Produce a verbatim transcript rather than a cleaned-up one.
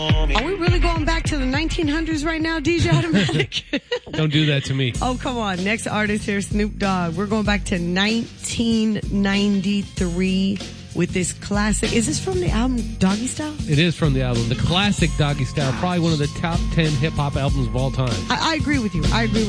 Are we really going back to the nineteen hundreds right now, D J Automatic? Don't do that to me. Oh, come on. Next artist here, Snoop Dogg. We're going back to nineteen ninety-three with this classic. Is this from the album Doggy Style? It is from the album. The classic Doggy Style. Probably one of the top ten hip-hop albums of all time. I, I agree with you. I agree with